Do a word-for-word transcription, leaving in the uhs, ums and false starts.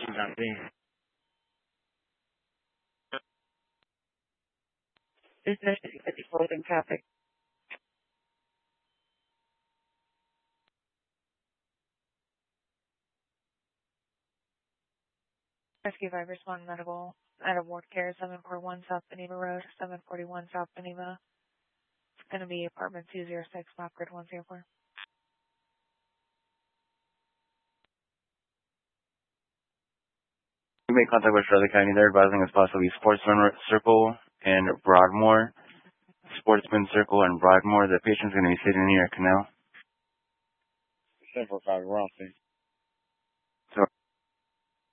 Copy. This is fifty closing traffic. Rescue five respond medical out of ward care seven forty-one South Beneva Road, seven forty-one South Beneva. It's going to be apartment two oh six, map grid one oh four. We made contact with Charlotte County. They're advising us possibly Sportsman Circle and Broadmoor. Sportsman Circle and Broadmoor. The patient's going to be sitting near a canal. seven four five, we're on scene.